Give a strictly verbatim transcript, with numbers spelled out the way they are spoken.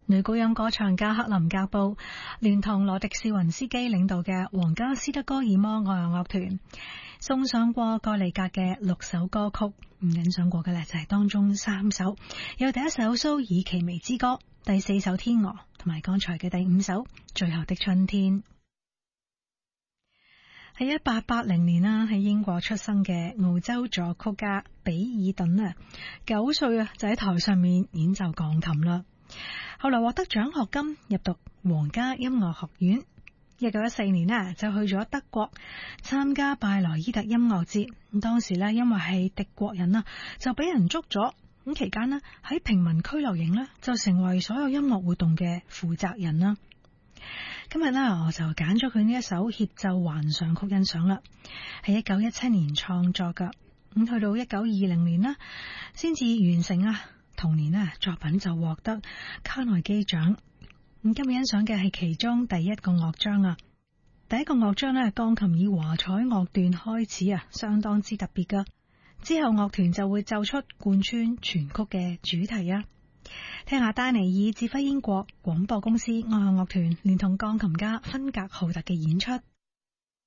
女高音歌唱家克林格布連同羅迪士雲斯基領導嘅皇家斯德哥爾摩愛樂樂團送上過蓋利格嘅六首歌曲，唔欣賞過嘅咧就係當中三首，有第一首蘇爾奇微之歌，第四首天鵝，同埋剛才嘅第五首最後的春天。喺一八八零年啦，喺英國出生嘅澳洲作曲家比爾頓啊，九歲啊就喺台上面演奏鋼琴啦。後來獲得獎學金入讀皇家音樂學院。一九一四年呢就去咗德國參加拜萊伊特音樂節。咁當時呢因為係敵國人啦，就俾人捉咗。咁期間呢喺平民拘留營呢就成為所有音樂活動嘅負責人啦。今日呢我就揀咗佢呢一首協奏幻想曲欣賞啦，係一九一七年創作噶。咁去到一九二零年啦，先至完成啊。同年呢作品就獲得卡內基獎。咁今日欣賞嘅係其中第一個樂章啊。第一個樂章呢，鋼琴以華彩樂段開始啊，相當之特別噶。之後樂團就會奏出貫穿全曲嘅主題啊。聽下丹尼爾指揮英國廣播公司愛樂樂團連同鋼琴家芬格浩特嘅演出。